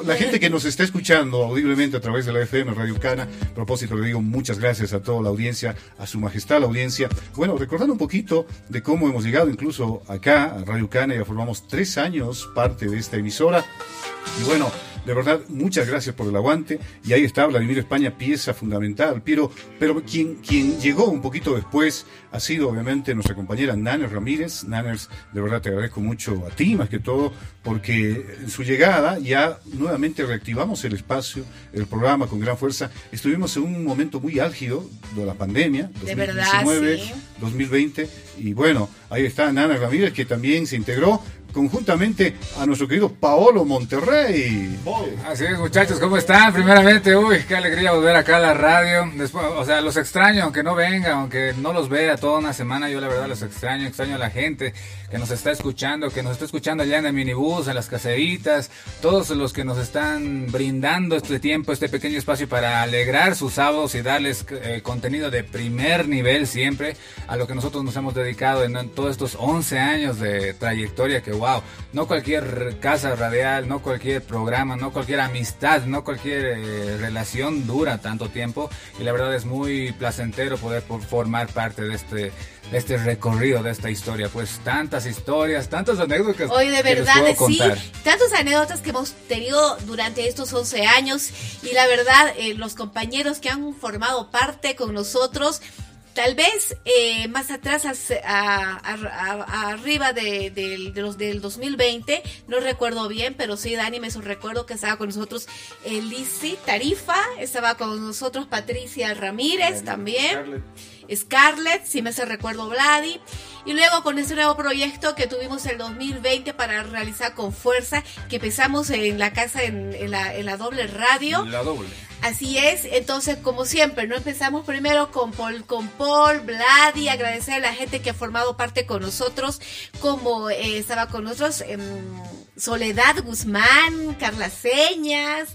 la gente que nos está escuchando audiblemente a través de la FM Radio Cana, a propósito le digo muchas gracias a toda la audiencia, a su majestad la audiencia. Bueno, recordando un poquito de cómo hemos llegado incluso acá a Radio Cana, ya formamos 3 años parte de esta emisora. Y bueno, de verdad, muchas gracias por el aguante. Y ahí está Vladimir España, pieza fundamental. Pero quien llegó un poquito después ha sido obviamente nuestra compañera Naners Ramírez. Naners, de verdad te agradezco mucho a ti más que todo, porque en su llegada ya nuevamente reactivamos el espacio, el programa con gran fuerza. Estuvimos en un momento muy álgido de la pandemia, 2019, sí. 2020. Y bueno, ahí está Naners Ramírez, que también se integró conjuntamente a nuestro querido Paolo Monterrey. Así es, muchachos, ¿cómo están? Primeramente, qué alegría volver acá a la radio. Después, o sea, los extraño, aunque no venga, aunque no los vea toda una semana, yo la verdad los extraño a la gente que nos está escuchando, allá en el minibús, en las caseritas, todos los que nos están brindando este tiempo, este pequeño espacio para alegrar sus sábados y darles contenido de primer nivel siempre, a lo que nosotros nos hemos dedicado en todos estos 11 años de trayectoria, que wow, no cualquier casa radial, no cualquier programa, no cualquier amistad, no cualquier relación dura tanto tiempo, y la verdad es muy placentero poder formar parte de este recorrido, de esta historia. Pues tantas historias, tantas anécdotas. Hoy de verdad, que les puedo sí, contar. tantas anécdotas que hemos tenido durante estos 11 años, y la verdad, los compañeros que han formado parte con nosotros, tal vez más atrás, arriba del 2020, no recuerdo bien, pero sí, Dani me recuerdo que estaba con nosotros Lizzy Tarifa, estaba con nosotros Patricia Ramírez también, Scarlett, si me recuerdo, Vladi, y luego con este nuevo proyecto que tuvimos el 2020 para realizar con fuerza, que empezamos en la casa, en la doble radio. La doble. Así es, entonces como siempre, ¿no? Empezamos primero con Paul, Vladi, agradecer a la gente que ha formado parte con nosotros, como estaba con nosotros Soledad Guzmán, Carla Señas,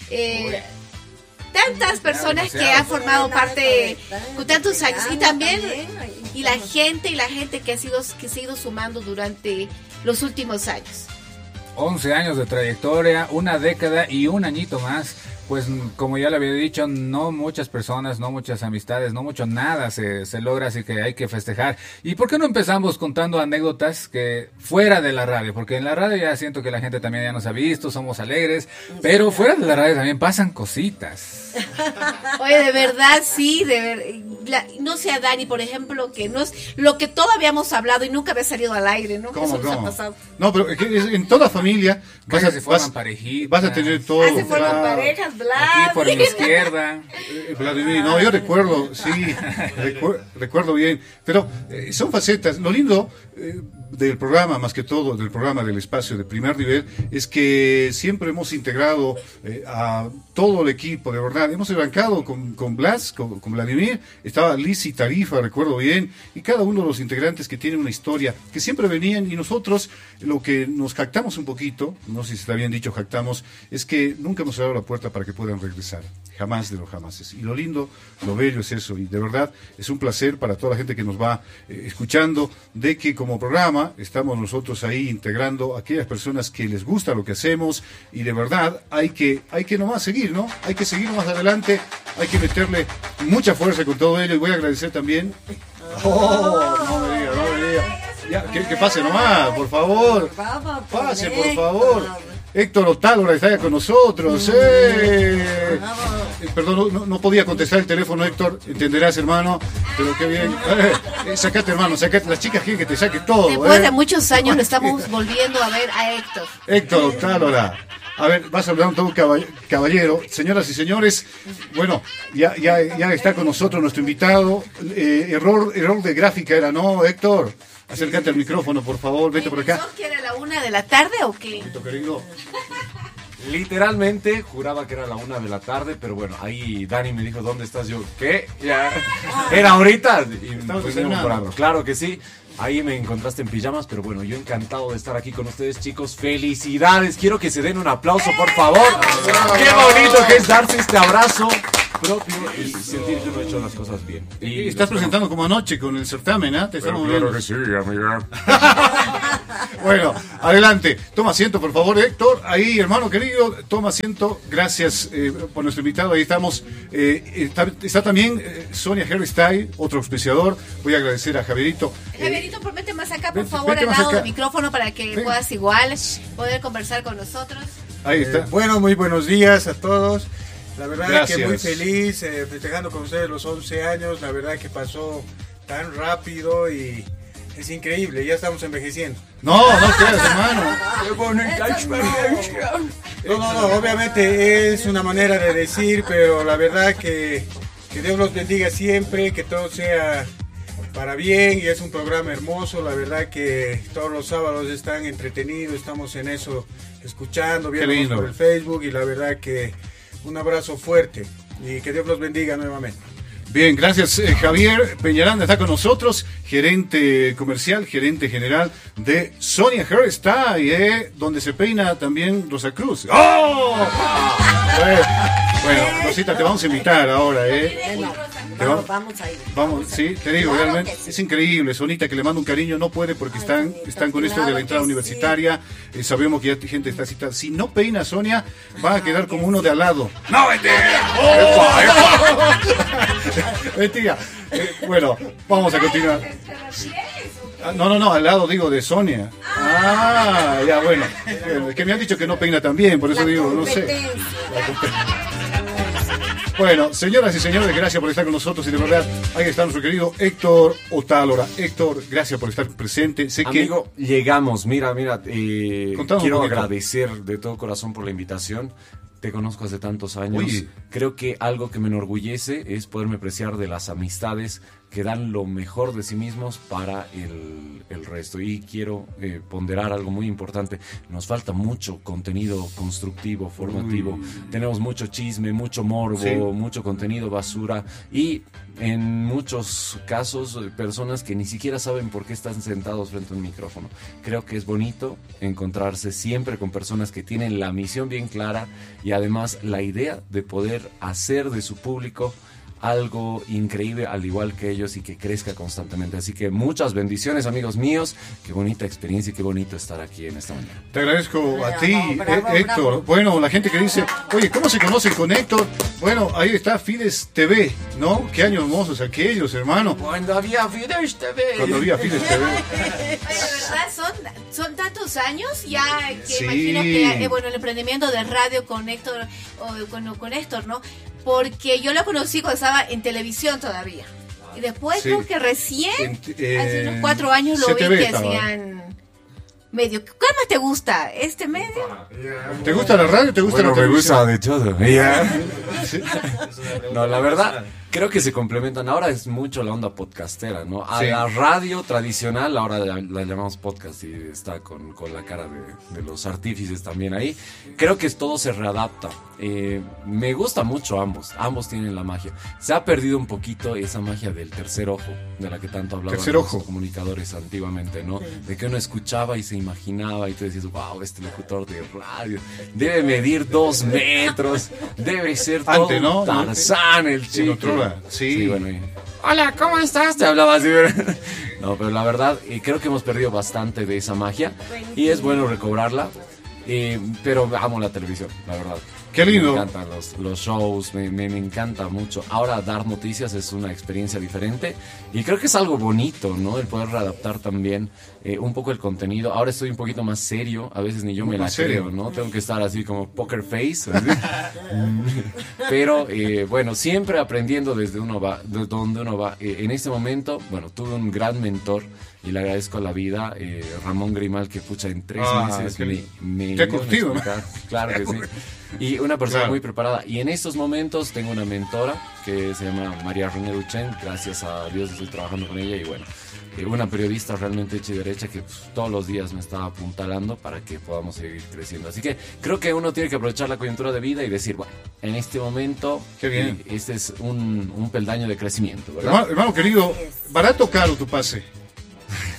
tantas personas que han formado parte con tantos años, y también y la gente que ha ido sumando durante los últimos años. 11 años de trayectoria, una década y un añito más. Pues como ya le había dicho, no muchas personas, no muchas amistades, no mucho nada se logra, así que hay que festejar. ¿Y por qué no empezamos contando anécdotas que fuera de la radio? Porque en la radio ya siento que la gente también ya nos ha visto, somos alegres, pero fuera de la radio también pasan cositas. Oye, de verdad, sí, no sé, a Dani, por ejemplo, que no es lo que todo habíamos hablado y nunca había salido al aire, ¿no? ¿Cómo? Eso nos ha pasado. No, pero en toda familia vas a tener todo. Se forman parejas, Vlad. Aquí por mi izquierda. Vladimir, no, yo recuerdo, sí, recuerdo bien, pero son facetas. Lo lindo del programa, más que todo, del programa del espacio de primer nivel, es que siempre hemos integrado a todo el equipo, de verdad. Hemos arrancado con Blas, con Vladimir, estaba Lizzy Tarifa, recuerdo bien, y cada uno de los integrantes que tiene una historia, que siempre venían, y nosotros lo que nos jactamos un poquito, no sé si está bien dicho jactamos, es que nunca hemos cerrado la puerta para que puedan regresar, jamás de los jamases. Y lo lindo, lo bello es eso, y de verdad es un placer para toda la gente que nos va escuchando, de que como programa estamos nosotros ahí integrando a aquellas personas que les gusta lo que hacemos, y de verdad hay que nomás seguir, ¿no? Hay que seguir más adelante, hay que meterle mucha fuerza con todo ello, y voy a agradecer también. No me diga. Ya, que pase nomás, por favor. Pase, por favor. Héctor Otálora está ya con nosotros. Perdón, no podía contestar el teléfono, Héctor. Entenderás, hermano. Pero qué bien. Sacate, hermano. Sacate. Las chicas quieren que te saque todo. Después de muchos años le estamos volviendo a ver a Héctor. Héctor Otálora. A ver, vas a hablar un todo caballero. Señoras y señores, bueno, ya está con nosotros nuestro invitado. Error de gráfica era, ¿no, Héctor? Acércate al micrófono, por favor, vete por acá. ¿Que era la 1 de la tarde o qué? Querido. Literalmente juraba que era la 1 de la tarde, pero bueno, ahí Dani me dijo, ¿dónde estás? Yo, ¿qué? Ya, ¿era ahorita? Y pues, claro que sí. Ahí me encontraste en pijamas, pero bueno, yo encantado de estar aquí con ustedes, chicos. ¡Felicidades! Quiero que se den un aplauso, por favor. ¡Qué bonito que es darse este abrazo! propio y sentir que uno ha hecho las cosas bien. Y estás presentando como anoche con el certamen, ¿ah? Te estamos claro viendo. que sí, amiga. Bueno, adelante. Toma asiento, por favor, Héctor. Ahí, hermano querido, toma asiento. Gracias por nuestro invitado. Ahí estamos. Está también Sonia Hairstyle, otro auspiciador. Voy a agradecer a Javierito. Javierito, ponete más acá, por vete, favor, vete al más lado acá. del micrófono para que puedas igual poder conversar con nosotros. Ahí está. Bueno, muy buenos días a todos. La verdad Gracias. que muy feliz festejando con ustedes los 11 años. La verdad que pasó tan rápido y es increíble. Ya estamos envejeciendo. No creas, hermano. ¡Qué bonita experiencia! No, obviamente es una manera de decir, pero la verdad que Dios los bendiga siempre, que todo sea para bien, y es un programa hermoso. La verdad que todos los sábados están entretenidos, estamos en eso escuchando, viendo por el Facebook, y la verdad que un abrazo fuerte y que Dios los bendiga nuevamente. Bien, gracias. Javier Peñaranda está con nosotros, gerente comercial, gerente general de Sonia Hairstyle, donde se peina también Rosa Cruz. ¡Oh! Bueno, Rosita, te vamos a invitar ahora, Vamos a ir. Vamos, sí, te digo, Claro realmente que sí. es increíble. Sonita, que le mando un cariño, no puede porque están con esto de la entrada universitaria. Sabemos que ya gente está citada. Si no peina a Sonia, va a quedar como uno de al lado. ¡No, mentira! Bueno, vamos a continuar. No, al lado digo de Sonia. Ya, bueno. Es que me han dicho que no peina tan bien, por eso digo, no sé. Bueno, señoras y señores, gracias por estar con nosotros, y de verdad, ahí está nuestro querido Héctor Otálora. Héctor, gracias por estar presente. Sé Amigo, llegamos, mira, quiero un agradecer de todo corazón por la invitación. Te conozco hace tantos años. Oye. Creo que algo que me enorgullece es poderme apreciar de las amistades que dan lo mejor de sí mismos para el resto. Y quiero ponderar algo muy importante. Nos falta mucho contenido constructivo, formativo. Tenemos mucho chisme, mucho morbo, Sí. mucho contenido basura. Y en muchos casos, personas que ni siquiera saben por qué están sentados frente a un micrófono. Creo que es bonito encontrarse siempre con personas que tienen la misión bien clara y además la idea de poder hacer de su público algo increíble, al igual que ellos, y que crezca constantemente. Así que muchas bendiciones, amigos míos. Qué bonita experiencia y qué bonito estar aquí en esta mañana. Te agradezco a ti, bravo, Héctor. bravo. Bueno, la gente que dice, oye, ¿cómo se conocen con Héctor? Bueno, ahí está Fides TV, ¿no? Qué años hermosos aquellos, hermano. Cuando había Fides TV. Cuando había Fides TV. Oye, de verdad, son tantos años ya que Sí. imagino que, bueno, el emprendimiento de radio con Héctor, con Héctor, ¿no? Porque yo lo conocí cuando estaba en televisión todavía. Y después Sí. creo que recién, En- hace unos 4 años lo CTV vi que estaba. hacían medio. ¿Cuál más te gusta? ¿Este medio? ¿Te gusta la radio? ¿Te gusta la televisión? de todo. Sí. No, la verdad, creo que se complementan. Ahora es mucho la onda podcastera, ¿no? A Sí. la radio tradicional, ahora la llamamos podcast y está con la cara de los artífices también ahí. Creo que todo se readapta. Me gusta mucho ambos tienen la magia. Se ha perdido un poquito esa magia del tercer ojo, de la que tanto hablaban Tercer los ojo. comunicadores antiguamente, ¿no? De que uno escuchaba y se imaginaba y tú decías, wow, este locutor de radio debe medir 2 metros, debe ser todo Antes, ¿no? un Tarzán el Sí, chico. otrora, sí. Bueno, hola, ¿cómo estás? Te hablaba así. No, pero la verdad, creo que hemos perdido bastante de esa magia y es bueno recobrarla. Pero amo la televisión, la verdad. Qué lindo. Me encantan los shows, me encanta mucho. Ahora dar noticias es una experiencia diferente y creo que es algo bonito, ¿no? El poder readaptar también un poco el contenido. Ahora estoy un poquito más serio, a veces ni yo me la Más serio. creo, ¿no? Tengo que estar así como poker face. así. Pero bueno, siempre aprendiendo desde de donde uno va. En este momento, bueno, tuve un gran mentor y le agradezco a la vida, Ramón Grimal, que pucha en 3 meses qué lindo. me Te ha dio a curtido, ¿no? explicar. Claro que sí. Y una persona Claro. muy preparada. Y en estos momentos tengo una mentora que se llama María René Duchen. Gracias a Dios estoy trabajando con ella. Y bueno, una periodista realmente hecha y derecha que pues, todos los días me está apuntalando para que podamos seguir creciendo. Así que creo que uno tiene que aprovechar la coyuntura de vida y decir, bueno, en este momento, Qué bien. este es un peldaño de crecimiento, ¿verdad? Hermano querido, ¿barato o caro tu pase?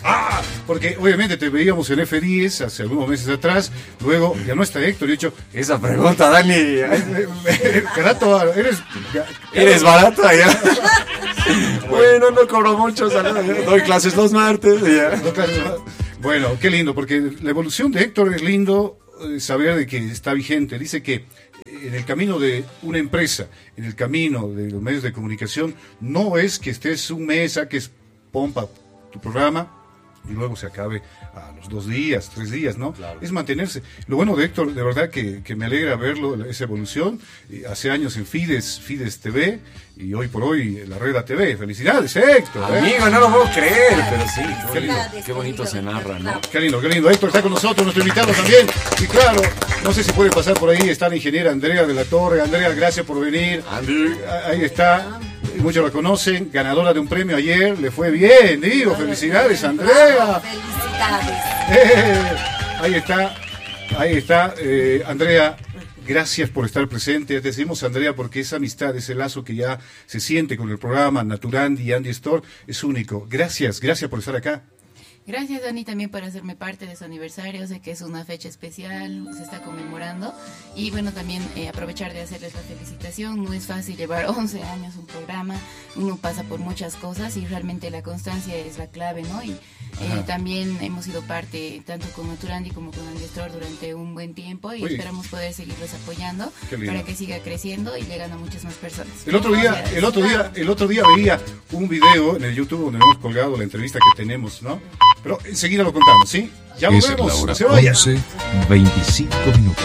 Porque obviamente te veíamos en F10 hace algunos meses atrás, luego ya no está Héctor, y he dicho, Esa pregunta, Dani. Carato, ¿Eres barato allá? Bueno, no cobro mucho, doy clases los martes. Ya. Bueno, qué lindo, porque la evolución de Héctor es lindo saber de que está vigente. Dice que en el camino de una empresa, en el camino de los medios de comunicación, no es que estés un mes, saques pompa tu programa y luego se acabe a los 2 días, 3 días, ¿no? Claro. Es mantenerse. Lo bueno de Héctor, de verdad que me alegra verlo, esa evolución. Hace años en Fides TV y hoy por hoy en la Reda TV. ¡Felicidades, Héctor! Amigo, no lo puedo creer, pero sí, qué lindo, Felicidades, qué bonito se narra, ¿no? Qué lindo, qué lindo. Héctor está con nosotros, nuestro invitado también. Y claro, no sé si puede pasar por ahí, está la ingeniera Andrea de la Torre. Andrea, gracias por venir. Andy. Ahí está. Muchos la conocen, ganadora de un premio ayer, le fue bien, digo, felicidades Andrea. Felicidades. Ahí está, Andrea, gracias por estar presente. Te decimos Andrea porque esa amistad, ese lazo que ya se siente con el programa Naturandi y Andy Store es único. Gracias por estar acá. Gracias, Dani, también por hacerme parte de su aniversario. Sé que es una fecha especial, se está conmemorando. Y bueno, también aprovechar de hacerles la felicitación. No es fácil llevar 11 años un programa. Uno pasa por muchas cosas y realmente la constancia es la clave, ¿no? Y también hemos sido parte, tanto con Naturandi como con Andy Store, durante un buen tiempo. Y esperamos poder seguirlos apoyando para que siga creciendo y llegando a muchas más personas. El otro día veía un video en el YouTube donde hemos colgado la entrevista que tenemos, ¿no? Pero enseguida lo contamos, ¿sí? Ya volvemos, no se vayan. 11:25 minutos.